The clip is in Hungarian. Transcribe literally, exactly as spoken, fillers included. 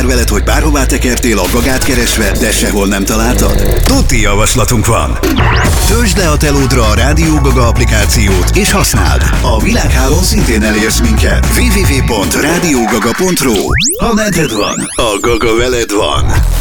veled, hogy bárhová tekertél a Gagát keresve, de sehol nem találtad? Tuti javaslatunk van! Töltsd le a telódra a Rádió Gaga applikációt, és használd! A világhálón szintén elérsz minket. double-u double-u double-u pont rádiógaga pont ru. Ha neded van, a Gaga veled van.